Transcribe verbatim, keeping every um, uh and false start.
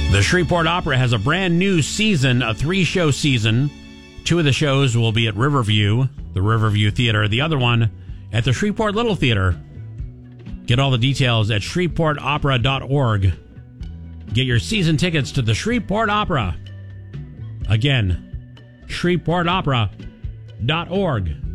The Shreveport Opera has a brand new season, a three-show season. Two of the shows will be at Riverview, the Riverview Theater. The other one at the Shreveport Little Theater. Get all the details at shreveport opera dot org. Get your season tickets to the Shreveport Opera. Again, shreveport opera dot org.